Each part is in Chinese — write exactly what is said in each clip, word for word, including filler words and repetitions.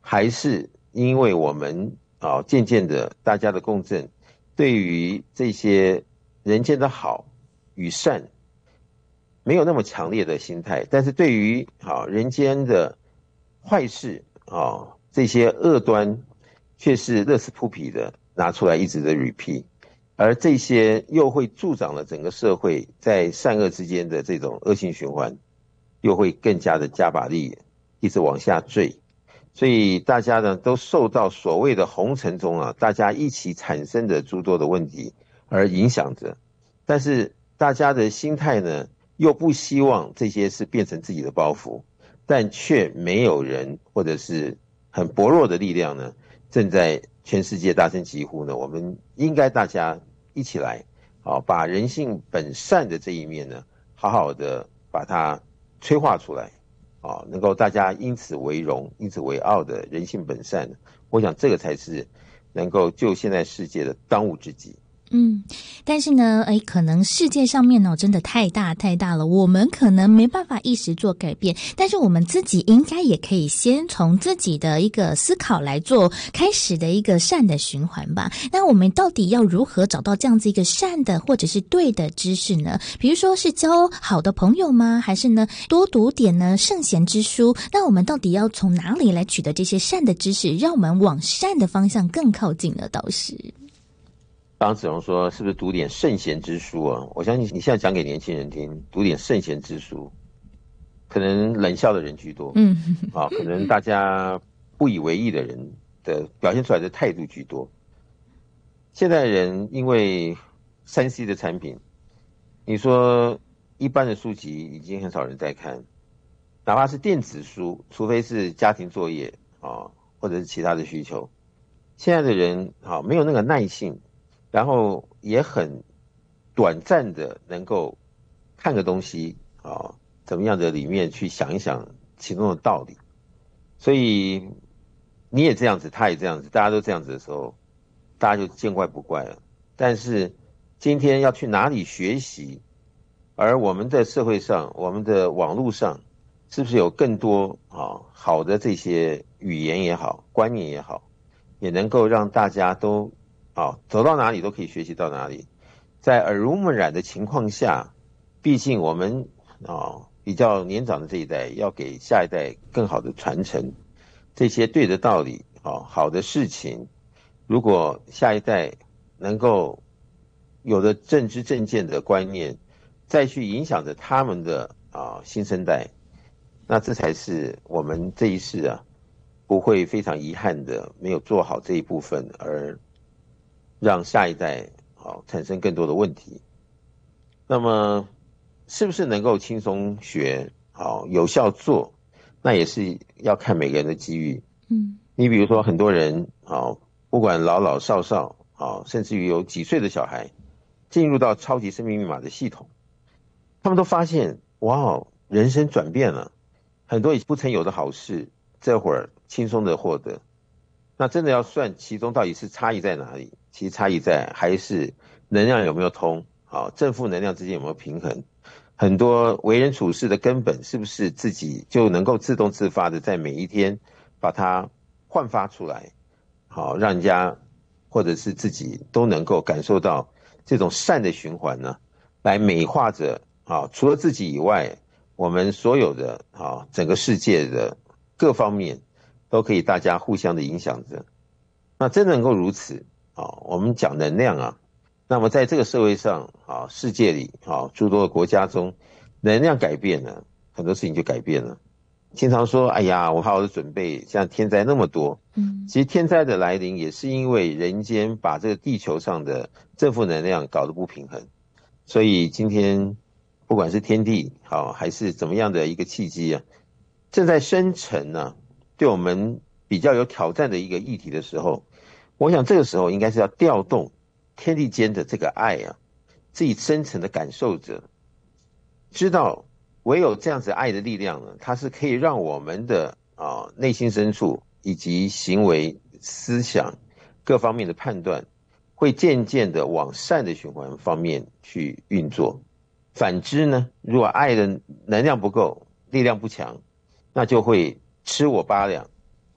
还是因为我们啊渐渐的大家的共振，对于这些人间的好与善没有那么强烈的心态，但是对于啊人间的坏事啊这些恶端，却是乐此不疲的拿出来一直的 repeat， 而这些又会助长了整个社会在善恶之间的这种恶性循环，又会更加的加把力，一直往下坠。所以大家呢都受到所谓的红尘中啊，大家一起产生的诸多的问题而影响着，但是大家的心态呢，又不希望这些事变成自己的包袱，但却没有人或者是很薄弱的力量呢，正在全世界大声疾呼呢，我们应该大家一起来，好把人性本善的这一面呢，好好的把它催化出来。啊，能够大家因此为荣、因此为傲的人性本善，我想这个才是能够救现在世界的当务之急。 嗯，但是呢，哎，可能世界上面呢真的太大太大了，我们可能没办法一时做改变，但是我们自己应该也可以先从自己的一个思考来做开始的一个善的循环吧。那我们到底要如何找到这样子一个善的或者是对的知识呢？比如说是交好的朋友吗？还是呢多读点呢圣贤之书？那我们到底要从哪里来取得这些善的知识，让我们往善的方向更靠近呢？倒是刚刚子荣说是不是读点圣贤之书啊？我相信你现在讲给年轻人听，读点圣贤之书，可能冷笑的人居多， 嗯， 啊，可能大家不以为意的人的表现出来的态度居多。现在人因为三 C 的产品，你说一般的书籍已经很少人在看，哪怕是电子书，除非是家庭作业啊，或者是其他的需求，现在的人啊没有那个耐性。然后也很短暂的能够看个东西啊，怎么样的里面去想一想其中的道理。所以你也这样子，他也这样子，大家都这样子的时候，大家就见怪不怪了。但是今天要去哪里学习，而我们的社会上，我们的网络上，是不是有更多啊好的这些语言也好，观念也好，也能够让大家都啊，走到哪里都可以学习到哪里，在耳濡目染的情况下，毕竟我们啊比较年长的这一代要给下一代更好的传承，这些对的道理啊，好的事情，如果下一代能够有了正知正见的观念，再去影响着他们的啊新生代，那这才是我们这一世啊不会非常遗憾的没有做好这一部分而让下一代好产生更多的问题。那么是不是能够轻松学好有效做，那也是要看每个人的机遇。 嗯， 你比如说很多人好不管老老少少好，甚至于有几岁的小孩进入到超级生命密码的系统，他们都发现哇人生转变了，很多不曾有的好事这会儿轻松的获得。那真的要算其中到底是差异在哪里，其实差异在还是能量有没有通，好，正负能量之间有没有平衡，很多为人处事的根本是不是自己就能够自动自发的在每一天把它焕发出来，好，让人家或者是自己都能够感受到这种善的循环呢，来美化着啊，除了自己以外，我们所有的啊整个世界的各方面都可以大家互相的影响着。那真能够如此啊，我们讲能量啊，那么在这个社会上啊，世界里啊，诸多的国家中，能量改变了，很多事情就改变了。经常说哎呀我好好的准备，像天灾那么多， 嗯， 其实天灾的来临也是因为人间把这个地球上的正负能量搞得不平衡。所以今天不管是天地好还是怎么样的一个契机啊，正在生成呢、啊，对我们比较有挑战的一个议题的时候，我想这个时候应该是要调动天地间的这个爱啊，自己深层的感受者，知道唯有这样子爱的力量呢，它是可以让我们的啊内心深处以及行为思想各方面的判断会渐渐的往善的循环方面去运作。反之呢，如果爱的能量不够，力量不强，那就会吃我八两，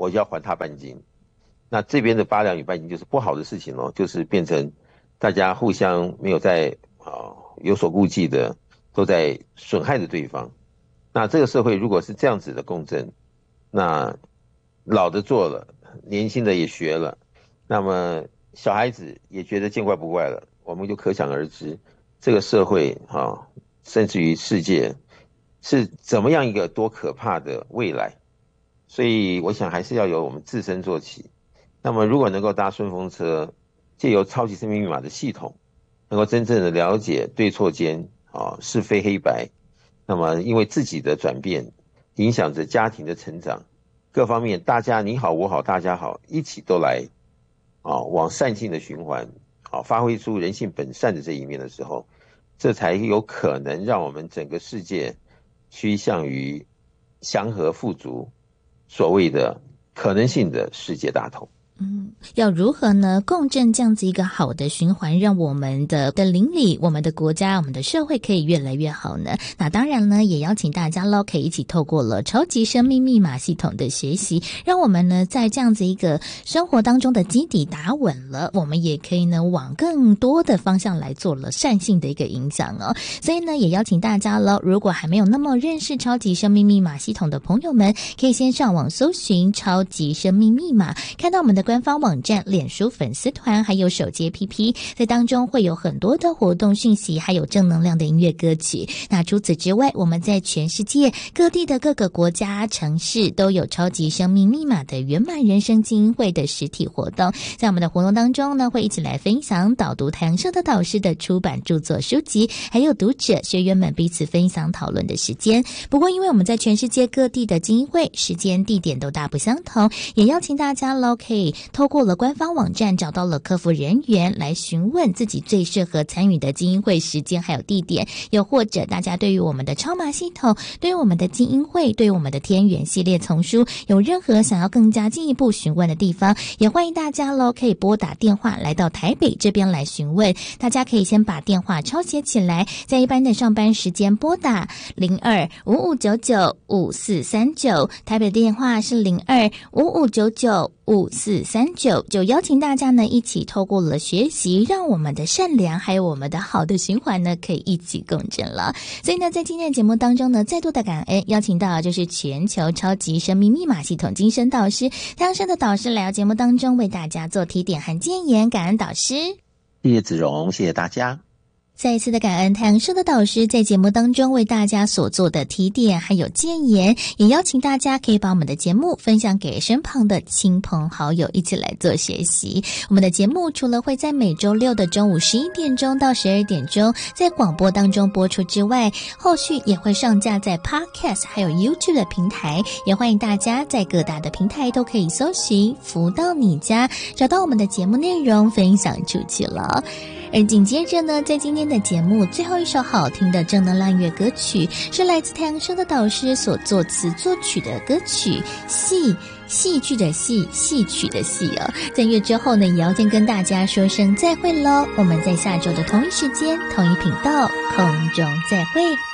我就要还他半斤。那这边的八两与半斤就是不好的事情哦，就是变成大家互相没有在啊有所顾忌的，都在损害着对方。那这个社会如果是这样子的共振，那老的做了，年轻的也学了，那么小孩子也觉得见怪不怪了，我们就可想而知这个社会啊，甚至于世界是怎么样一个多可怕的未来。所以我想还是要由我们自身做起。那么如果能够搭顺风车，借由超级生命密码的系统，能够真正的了解对错间啊是非黑白，那么因为自己的转变影响着家庭的成长，各方面大家你好我好大家好，一起都来啊往善性的循环啊发挥出人性本善的这一面的时候，这才有可能让我们整个世界趋向于祥和富足，所谓的可能性的世界大同。 嗯，要如何呢共振这样子一个好的循环，让我们的的邻里、我们的国家、我们的社会可以越来越好呢？那当然呢，也邀请大家咯，可以一起透过了超级生命密码系统的学习，让我们呢在这样子一个生活当中的基底打稳了，我们也可以呢往更多的方向来做了善性的一个影响哦。所以呢，也邀请大家咯，如果还没有那么认识超级生命密码系统的朋友们，可以先上网搜寻超级生命密码，看到我们的官方网站、脸书粉丝团还有手机 A P P， 在当中会有很多的活动讯息，还有正能量的音乐歌曲。那除此之外，我们在全世界各地的各个国家城市都有超级生命密码的圆满人生基金会的实体活动。在我们的活动当中呢，会一起来分享导读太阳社的导师的出版著作书籍，还有读者学员们彼此分享讨论的时间。不过因为我们在全世界各地的基金会时间地点都大不相同，也邀请大家咯可以透过了官方网站找到了客服人员来询问自己最适合参与的基金会时间还有地点，又或者大家对于我们的超码系统、对于我们的基金会、对于我们的天元系列丛书有任何想要更加进一步询问的地方，也欢迎大家咯可以拨打电话来到台北这边来询问。大家可以先把电话抄写起来，在一般的上班时间拨打零二五五九九五四三九，台北的电话是零二五五九九五四三九，就邀请大家呢一起透过了学习，让我们的善良还有我们的好的循环呢可以一起共振了。所以呢，在今天的节目当中呢，再度的感恩邀请到就是全球超级生命密码系统精神导师太阳社的导师来到节目当中为大家做提点和建言，感恩导师。 谢谢子荣，谢谢大家。 再一次的感恩太阳社的导师在节目当中为大家所做的提点还有建言，也邀请大家可以把我们的节目分享给身旁的亲朋好友，一起来做学习。我们的节目除了会在每周六的中午十一点钟到十二点钟在广播当中播出之外，后续也会上架在 Podcast 还有 YouTube 的平台，也欢迎大家在各大的平台都可以搜寻福到你家，找到我们的节目内容分享出去了。而紧接着呢，在今天的节目最后一首好听的正能量音乐歌曲是来自太阳社的导师所作词作曲的歌曲戏，戏剧的戏，戏曲的戏哦。在月之后呢，也要先跟大家说声再会咯，我们在下周的同一时间同一频道空中再会。